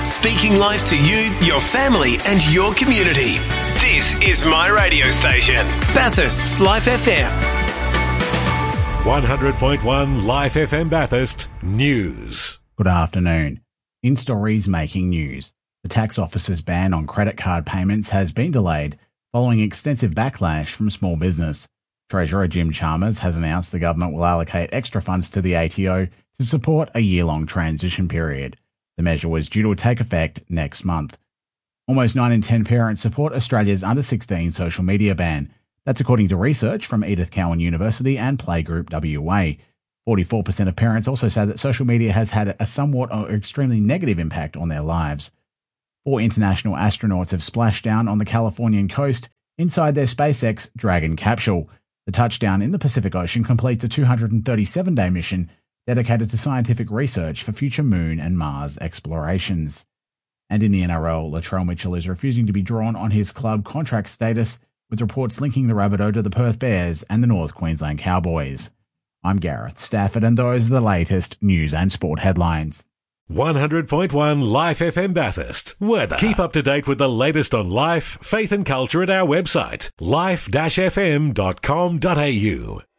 Speaking life to you, your family and your community. This is my radio station, Bathurst's Life FM. 100.1 Life FM Bathurst News. Good afternoon. InStories making news. The tax office's ban on credit card payments has been delayed following extensive backlash from small business. Treasurer Jim Chalmers has announced the government will allocate extra funds to the ATO to support a year-long transition period. The measure was due to take effect next month. Almost 9 in 10 parents support Australia's under-16 social media ban. That's according to research from Edith Cowan University and Playgroup WA. 44% of parents also say that social media has had a somewhat or extremely negative impact on their lives. 4 international astronauts have splashed down on the Californian coast inside their SpaceX Dragon capsule. The touchdown in the Pacific Ocean completes a 237-day mission dedicated to scientific research for future Moon and Mars explorations. And in the NRL, Latrell Mitchell is refusing to be drawn on his club contract status, with reports linking the Rabbitoh to the Perth Bears and the North Queensland Cowboys. I'm Gareth Stafford, and those are the latest news and sport headlines. 100.1 Life FM Bathurst. Weather. Keep up to date with the latest on life, faith and culture at our website, life-fm.com.au.